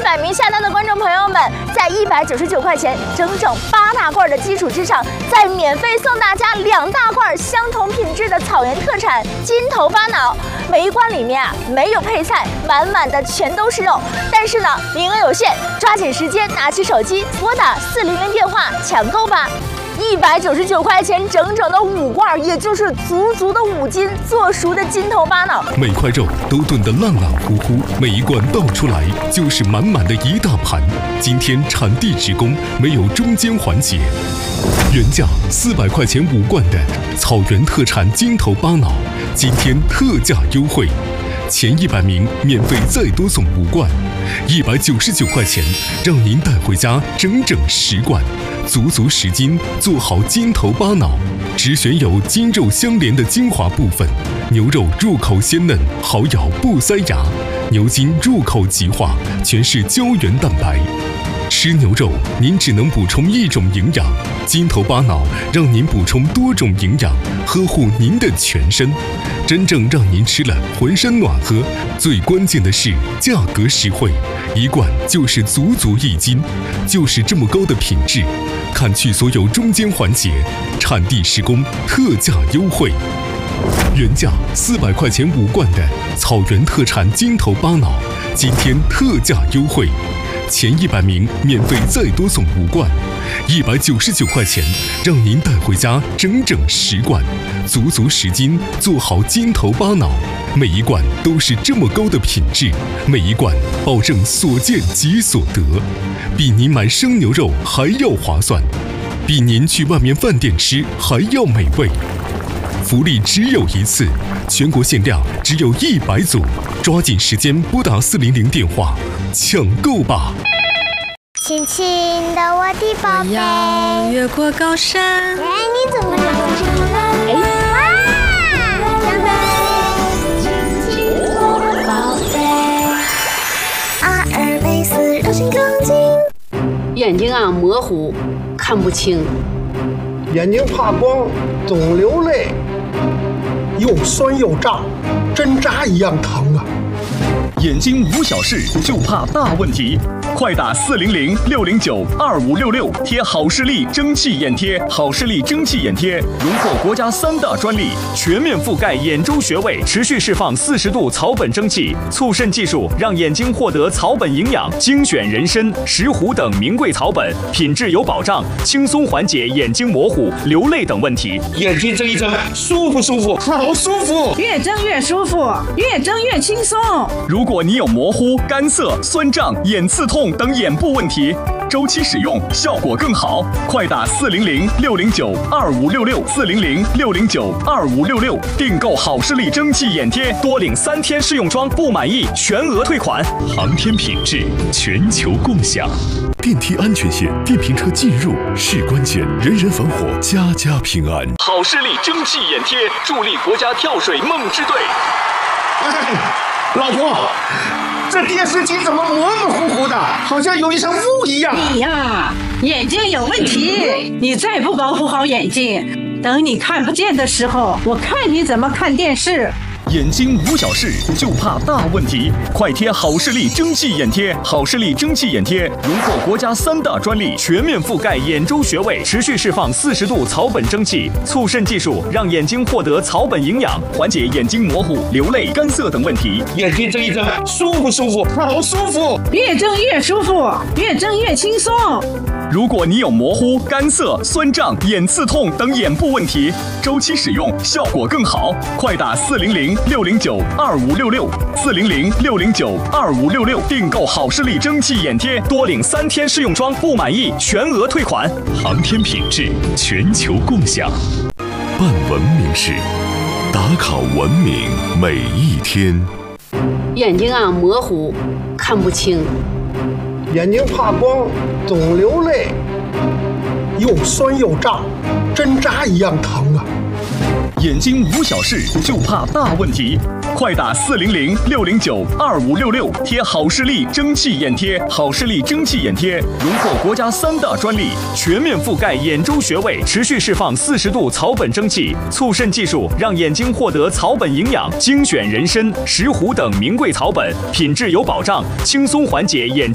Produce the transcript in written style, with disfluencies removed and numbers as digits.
100名下单的观众朋友们，在199块钱整整8大罐的基础之上，再免费送大家2大罐相同品质的草原特产金头巴脑。每一罐里面没有配菜，满满的全都是肉。但是呢，名额有限，抓紧时间拿起手机拨打400电话抢购吧。199块钱整整的5罐，也就是足的5斤做熟的金头巴脑， 每块肉都炖得烂糊，每一罐倒出来就是满的一大盘。今天产地直供，没有中间环节。原价400块钱5罐的草原特产金头巴脑，今天特价优惠，前100名免费再多送5罐，199块钱让您带回家整整10罐。足10斤做好金头巴脑，只选有筋肉相连的精华部分，牛肉入口鲜嫩，好咬不塞牙，牛筋入口即化，全是胶原蛋白。吃牛肉您只能补充1种营养，金头巴脑让您补充多种营养，呵护您的全身，真正让您吃了浑身暖和。最关键的是价格实惠，1罐就是足1斤，就是这么高的品质。看去所有中间环节，产地实供，特价优惠。原价400块钱5罐的草原特产金头巴脑，今天特价优惠，前100名免费再多送5罐，199块钱让您带回家整整10罐，足10斤做好金头巴脑，每一罐都是这么高的品质，每一罐保证所见即所得，比您买生牛肉还要划算，比您去外面饭店吃还要美味。福利只有一次，全国限量只有100组，抓紧时间拨打400电话抢购吧。 轻轻的我的宝贝， 我要越过高山。 哎，你怎么这么唱呢？哇！轻轻我的宝贝，阿尔卑斯柔性钢筋。 眼睛模糊，看不清。 眼睛怕光，总流泪，又酸又胀，针扎一样疼啊！ 眼睛无小事，就怕大问题。快打400-609-2566，贴好视力蒸汽眼贴，好视力蒸汽眼贴荣获国家3大专利，全面覆盖眼周穴位，持续释放40度草本蒸汽，促渗技术让眼睛获得草本营养，精选人参、石斛等名贵草本，品质有保障，轻松缓解眼睛模糊、流泪等问题。 眼睛睁一睁，舒服，好舒服， 越睁越舒服，越睁越轻松。 如果你有模糊、干涩、酸胀、眼刺痛等眼部问题，周期使用效果更好，快打400-609-2566，400-609-2566，订购好视力蒸汽眼贴，多领3天试用装，不满意全额退款。航天品质，全球共享。 电梯安全线，电瓶车进入是关键，人人防火，家家平安。 好视力蒸汽眼贴，助力国家跳水梦之队。 老婆，这电视机怎么模糊糊的，好像有一层雾一样？ 你呀，眼睛有问题，你再不保护好眼睛，等你看不见的时候，我看你怎么看电视。 眼睛无小事，就怕大问题。快贴好视力蒸汽眼贴，好视力蒸汽眼贴荣获国家3大专利，全面覆盖眼周穴位，持续释放40度草本蒸汽，促渗技术让眼睛获得草本营养，缓解眼睛模糊、流泪、干涩等问题。 眼睛睁一睁，舒服，好舒服， 越睁越舒服，越睁越轻松。 如果你有模糊、干涩、酸胀、眼刺痛等眼部问题，周期使用效果更好，快打400-609-2566，400-609-2566，订购好视力蒸汽眼贴，多领3天试用装，不满意全额退款。航天品质，全球共享。 办文明事，打卡文明每一天。 眼睛模糊，看不清。 眼睛怕光，总流泪，又酸又胀，针扎一样疼啊！ 眼睛无小事，就怕大问题。快打400-609-2566，贴好视力蒸汽眼贴，好视力蒸汽眼贴荣获国家3大专利，全面覆盖眼周穴位，持续释放40度草本蒸汽，促渗技术让眼睛获得草本营养，精选人参、石斛等名贵草本，品质有保障，轻松缓解眼睛